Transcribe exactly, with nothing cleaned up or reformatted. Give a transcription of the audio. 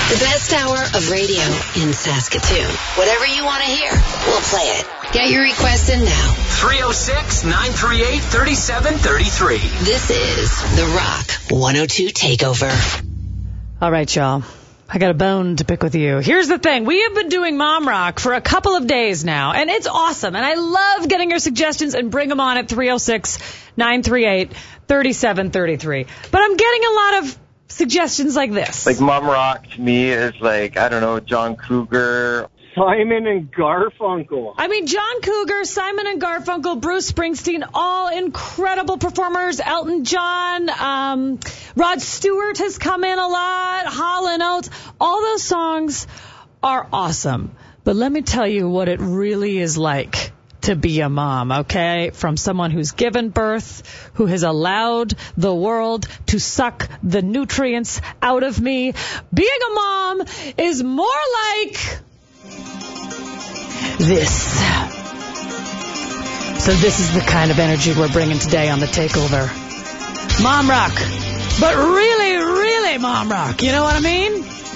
The best hour of radio in Saskatoon. Whatever you want to hear, we'll play it. Get your request in now. three oh six, nine three eight, three seven three three. This is The Rock one oh two Takeover. All right, y'all. I got a bone to pick with you. Here's the thing. We have been doing Mom Rock for a couple of days now, and it's awesome. And I love getting your suggestions and bring them on at three oh six, nine three eight, three seven three three. But I'm getting a lot of suggestions like this. Like Mom Rock to me is like, I don't know, John Cougar. Simon and Garfunkel. I mean, John Cougar, Simon and Garfunkel, Bruce Springsteen, all incredible performers. Elton John, um, Rod Stewart has come in a lot, Hall and Oates. All those songs are awesome. But let me tell you what it really is like to be a mom, okay? From someone who's given birth, who has allowed the world to suck the nutrients out of me. Being a mom is more like this. So this is the kind of energy we're bringing today on the Takeover. Mom Rock. But really, really Mom Rock. You know what I mean?